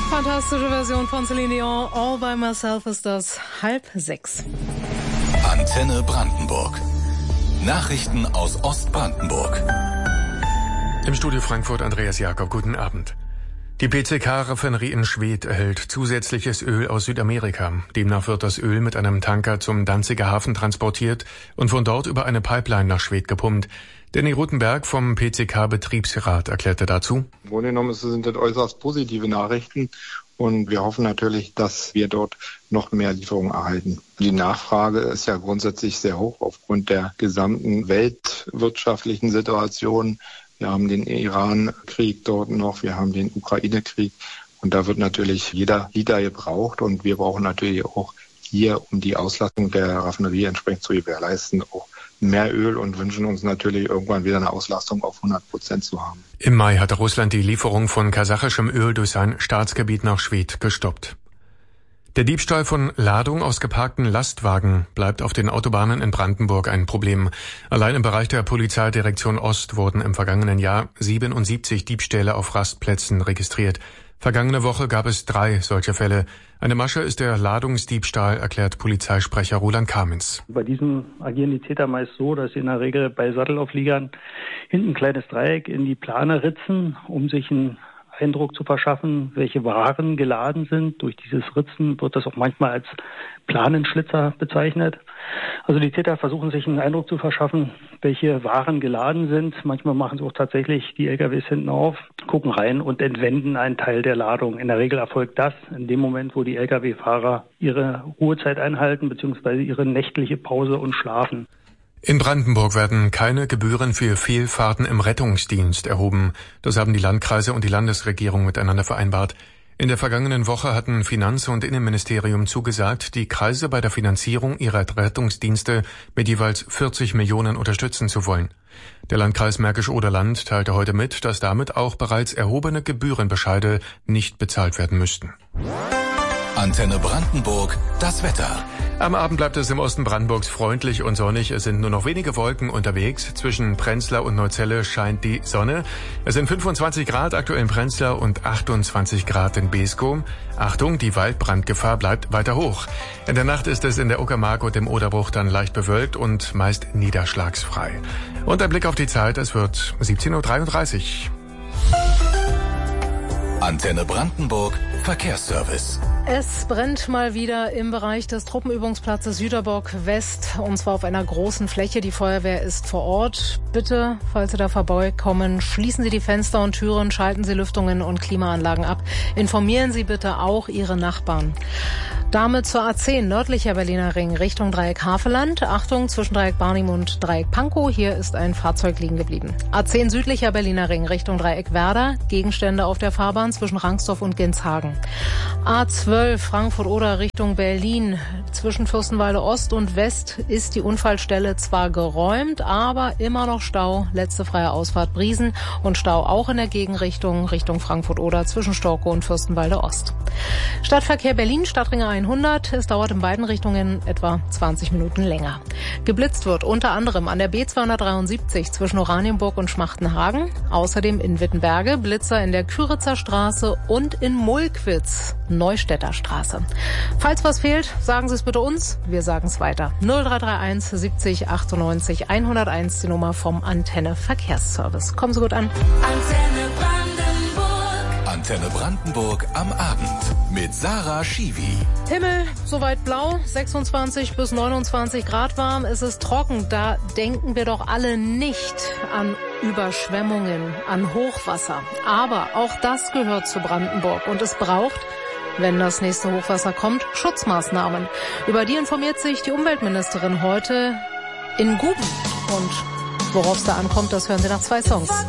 Fantastische Version von Celine Dion. All by Myself ist das 5:30. Antenne Brandenburg. Nachrichten aus Ostbrandenburg. Im Studio Frankfurt Andreas Jakob, guten Abend. Die PCK-Raffinerie in Schwedt erhält zusätzliches Öl aus Südamerika. Demnach wird das Öl mit einem Tanker zum Danziger Hafen transportiert und von dort über eine Pipeline nach Schwedt gepumpt. Danny Rutenberg vom PCK-Betriebsrat erklärte dazu: Im Grunde genommen sind das äußerst positive Nachrichten und wir hoffen natürlich, dass wir dort noch mehr Lieferungen erhalten. Die Nachfrage ist ja grundsätzlich sehr hoch aufgrund der gesamten weltwirtschaftlichen Situation. Wir haben den Iran-Krieg dort noch, wir haben den Ukraine-Krieg und da wird natürlich jeder Liter gebraucht und wir brauchen natürlich auch hier, um die Auslastung der Raffinerie entsprechend zu gewährleisten, auch mehr Öl und wünschen uns natürlich irgendwann wieder eine Auslastung auf 100% zu haben. Im Mai hatte Russland die Lieferung von kasachischem Öl durch sein Staatsgebiet nach Schwedt gestoppt. Der Diebstahl von Ladung aus geparkten Lastwagen bleibt auf den Autobahnen in Brandenburg ein Problem. Allein im Bereich der Polizeidirektion Ost wurden im vergangenen Jahr 77 Diebstähle auf Rastplätzen registriert. Vergangene Woche gab es 3 solche Fälle. Eine Masche ist der Ladungsdiebstahl, erklärt Polizeisprecher Roland Kamens. Bei diesem agieren die Täter meist so, dass sie in der Regel bei Sattelaufliegern hinten ein kleines Dreieck in die Plane ritzen, um sich einen Eindruck zu verschaffen, welche Waren geladen sind. Durch dieses Ritzen wird das auch manchmal als Planenschlitzer bezeichnet. Also die Täter versuchen sich einen Eindruck zu verschaffen, welche Waren geladen sind. Manchmal machen sie auch tatsächlich die LKWs hinten auf, gucken rein und entwenden einen Teil der Ladung. In der Regel erfolgt das in dem Moment, wo die LKW-Fahrer ihre Ruhezeit einhalten bzw. ihre nächtliche Pause und schlafen. In Brandenburg werden keine Gebühren für Fehlfahrten im Rettungsdienst erhoben. Das haben die Landkreise und die Landesregierung miteinander vereinbart. In der vergangenen Woche hatten Finanz- und Innenministerium zugesagt, die Kreise bei der Finanzierung ihrer Rettungsdienste mit jeweils 40 Millionen unterstützen zu wollen. Der Landkreis Märkisch-Oderland teilte heute mit, dass damit auch bereits erhobene Gebührenbescheide nicht bezahlt werden müssten. Antenne Brandenburg, das Wetter. Am Abend bleibt es im Osten Brandenburgs freundlich und sonnig. Es sind nur noch wenige Wolken unterwegs. Zwischen Prenzlau und Neuzelle scheint die Sonne. Es sind 25 Grad aktuell in Prenzlau und 28 Grad in Beeskow. Achtung, die Waldbrandgefahr bleibt weiter hoch. In der Nacht ist es in der Uckermark und im Oderbruch dann leicht bewölkt und meist niederschlagsfrei. Und ein Blick auf die Zeit, es wird 17:33 Uhr. Antenne Brandenburg, Verkehrsservice. Es brennt mal wieder im Bereich des Truppenübungsplatzes Jüterbock West, und zwar auf einer großen Fläche. Die Feuerwehr ist vor Ort. Bitte, falls Sie da vorbeikommen, schließen Sie die Fenster und Türen, schalten Sie Lüftungen und Klimaanlagen ab. Informieren Sie bitte auch Ihre Nachbarn. Damit zur A10, nördlicher Berliner Ring, Richtung Dreieck Havelland. Achtung, zwischen Dreieck Barnim und Dreieck Pankow. Hier ist ein Fahrzeug liegen geblieben. A10, südlicher Berliner Ring, Richtung Dreieck Werder. Gegenstände auf der Fahrbahn zwischen Rangsdorf und Genshagen. A12, Frankfurt-Oder Richtung Berlin. Zwischen Fürstenwalde Ost und West ist die Unfallstelle zwar geräumt, aber immer noch Stau. Letzte freie Ausfahrt Briesen und Stau auch in der Gegenrichtung, Richtung Frankfurt-Oder zwischen Storkow und Fürstenwalde Ost. Stadtverkehr Berlin, Stadtring 100. Es dauert in beiden Richtungen etwa 20 Minuten länger. Geblitzt wird unter anderem an der B273 zwischen Oranienburg und Schmachtenhagen. Außerdem in Wittenberge, Blitzer in der Küritzer Straße und in Mulkwitz, Neustädter Straße. Falls was fehlt, sagen Sie es bitte uns. Wir sagen es weiter. 0331 70 98 101, die Nummer vom Antenne Verkehrsservice. Kommen Sie gut an. Antenne Brandenburg am Abend mit Sarah Schiwi. Himmel, soweit blau, 26 bis 29 Grad warm. Es ist trocken. Da denken wir doch alle nicht an Überschwemmungen, an Hochwasser. Aber auch das gehört zu Brandenburg. Und es braucht, wenn das nächste Hochwasser kommt, Schutzmaßnahmen. Über die informiert sich die Umweltministerin heute in Guben. Und worauf es da ankommt, das hören Sie nach 2 Songs.